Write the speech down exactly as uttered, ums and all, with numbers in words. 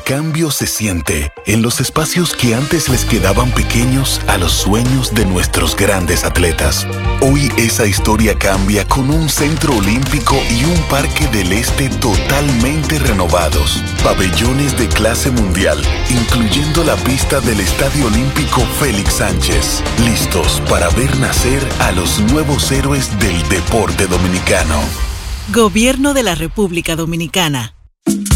cambio se siente en los espacios que antes les quedaban pequeños a los sueños de nuestros grandes atletas. Hoy esa historia cambia con un centro olímpico y un parque del este totalmente renovados. Pabellones de clase mundial, incluyendo la pista del Estadio Olímpico Félix Sánchez. Listos para ver nacer a los nuevos héroes del deporte dominicano. Gobierno de la República Dominicana.